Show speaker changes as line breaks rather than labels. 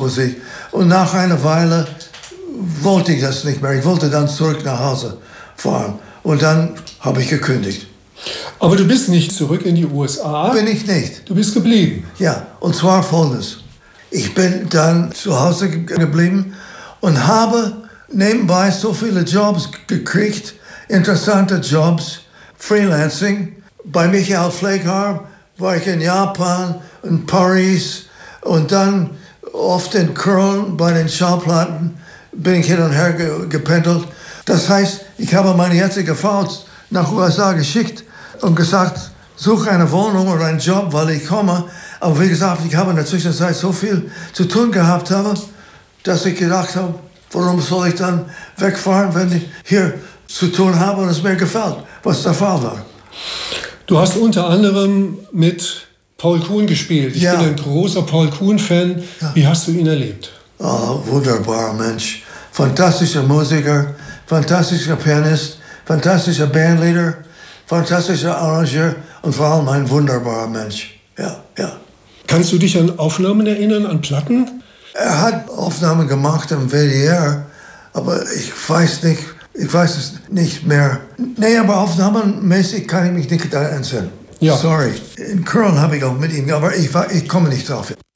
Musik. Und nach einer Weile wollte ich das nicht mehr. Ich wollte dann zurück nach Hause fahren. Und dann habe ich gekündigt.
Aber du bist nicht zurück in die USA?
Bin ich nicht.
Du bist geblieben?
Ja, und zwar Folgendes. Ich bin dann zu Hause geblieben und habe nebenbei so viele Jobs gekriegt, interessante Jobs, Freelancing. Bei Michael Pfleghar war ich in Japan, in Paris und dann oft in Köln bei den Schallplatten bin ich hin und her gependelt. Das heißt, ich habe meine jetzige Frau nach USA geschickt und gesagt, suche eine Wohnung oder einen Job, weil ich komme. Aber wie gesagt, ich habe in der Zwischenzeit so viel zu tun gehabt, dass ich gedacht habe, warum soll ich dann wegfahren, wenn ich hier zu tun habe und es mir gefällt, was der Fall war.
Du hast unter anderem mit Paul Kuhn gespielt. Ich bin ein großer Paul Kuhn-Fan. Ja. Wie hast du ihn erlebt?
Oh, wunderbarer Mensch. Fantastischer Musiker, fantastischer Pianist, fantastischer Bandleader, fantastischer Arrangeur und vor allem ein wunderbarer Mensch. Ja, ja.
Kannst du dich an Aufnahmen erinnern, an Platten?
Er hat Aufnahmen gemacht im WDR, aber ich weiß es nicht mehr. Nee, aber aufnahmenmäßig kann ich mich nicht daran erinnern.
Ja.
Sorry. In Köln habe ich auch mit ihm, aber ich komme nicht drauf.